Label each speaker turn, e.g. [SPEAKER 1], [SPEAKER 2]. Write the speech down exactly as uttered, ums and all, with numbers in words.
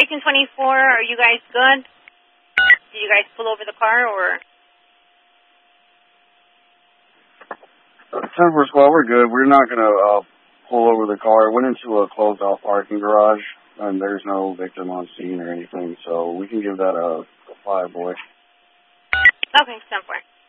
[SPEAKER 1] Precinct twenty-four, are you guys good? Did you guys pull over the car, or?
[SPEAKER 2] ten four Squad, we're good. We're not going to uh, pull over the car. It went into a closed-off parking garage, and there's no victim on scene or anything, so we can give that a, a five, boy.
[SPEAKER 1] Okay, ten four.